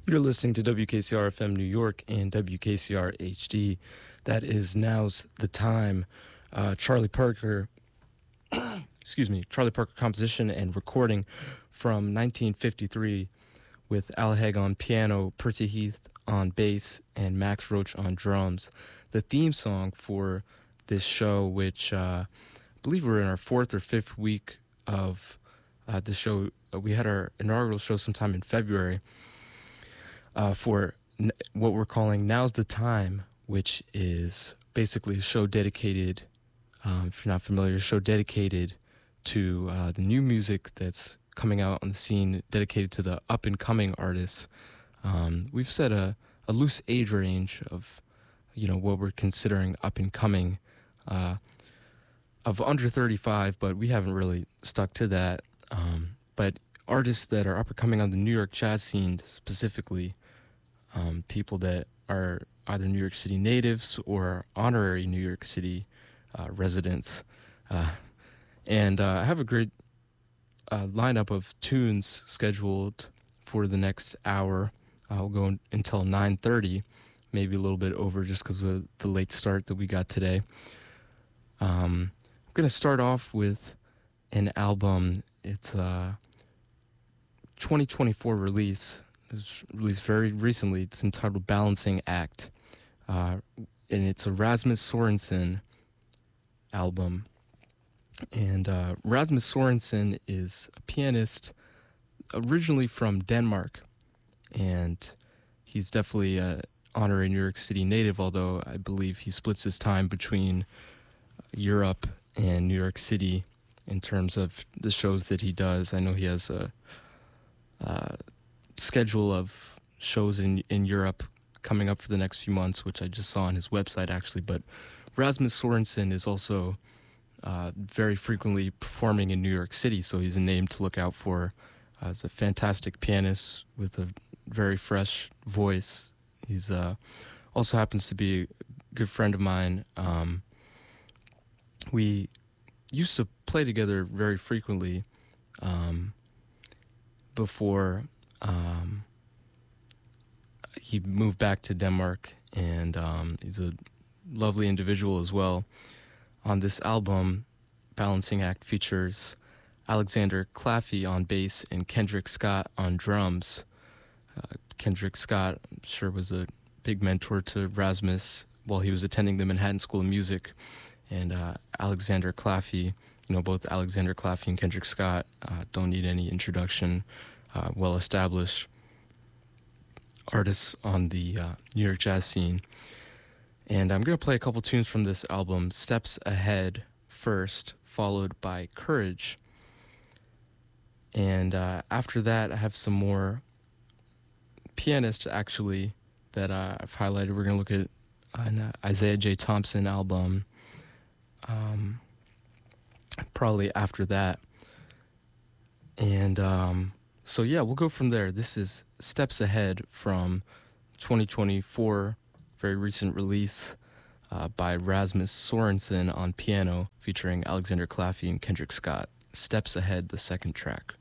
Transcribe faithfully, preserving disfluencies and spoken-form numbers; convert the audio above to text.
You're listening to W K C R F M New York and W K C R H D. That is Now's the Time. Uh, Charlie Parker, excuse me, Charlie Parker composition and recording from nineteen fifty-three with Al Haig on piano, Percy Heath on bass, and Max Roach on drums. The theme song for this show, which uh, I believe we're in our fourth or fifth week of uh, the show. We had our inaugural show sometime in February. Uh, for n- what we're calling Now's the Time, which is basically a show dedicated, um, if you're not familiar, a show dedicated to uh, the new music that's coming out on the scene, dedicated to the up-and-coming artists. Um, we've set a, a loose age range of, you know, what we're considering up-and-coming uh, of under thirty-five, but we haven't really stuck to that. Um, but artists that are up-and-coming on the New York jazz scene specifically, Um, people that are either New York City natives or honorary New York City uh, residents. Uh, and uh, I have a great uh, lineup of tunes scheduled for the next hour. I'll go in, until nine thirty, maybe a little bit over just because of the late start that we got today. Um, I'm going to start off with an album. It's a twenty twenty-four release. It was released very recently. It's entitled Balancing Act, uh, and it's a Rasmus Sorensen album. And uh, Rasmus Sorensen is a pianist originally from Denmark, and he's definitely an honorary New York City native, although I believe he splits his time between Europe and New York City in terms of the shows that he does. I know he has a... Uh, schedule of shows in in Europe coming up for the next few months, which I just saw on his website actually. But Rasmus Sorensen is also uh, very frequently performing in New York City, so he's a name to look out for. Uh, he's a fantastic pianist with a very fresh voice. He's uh, also happens to be a good friend of mine. Um, we used to play together very frequently um, before Um, he moved back to Denmark, and um, he's a lovely individual as well. On this album, Balancing Act features Alexander Claffey on bass and Kendrick Scott on drums. Uh, Kendrick Scott, I'm sure, was a big mentor to Rasmus while he was attending the Manhattan School of Music. And uh, Alexander Claffey, you know, both Alexander Claffey and Kendrick Scott uh, don't need any introduction. Uh, well-established artists on the uh, New York jazz scene. And I'm going to play a couple tunes from this album, Steps Ahead first, followed by Courage. And uh, after that, I have some more pianists, actually, that uh, I've highlighted. We're going to look at an uh, Isaiah J. Thompson album, um, probably after that. And... Um, So yeah, we'll go from there. This is Steps Ahead from twenty twenty-four, very recent release uh, by Rasmus Sorensen on piano, featuring Alexander Claffey and Kendrick Scott. Steps Ahead, the second track.